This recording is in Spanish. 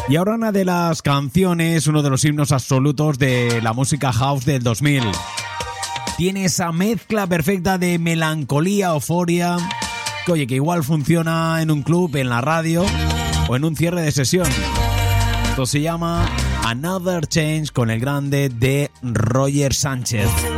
Y ahora una de las canciones, uno de los himnos absolutos de la música house del 2000. Tiene esa mezcla perfecta de melancolía, euforia, que oye, que igual funciona en un club, en la radio o en un cierre de sesión. Esto se llama Another Change con el grande de Roger Sánchez.